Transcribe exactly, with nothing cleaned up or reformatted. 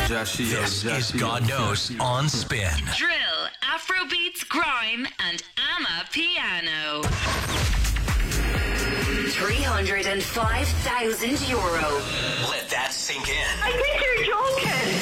This is God Knows on Spin. Drill, Afrobeats, grime, and Ama Piano. three hundred five thousand euro. Let that sink in. I think you're joking.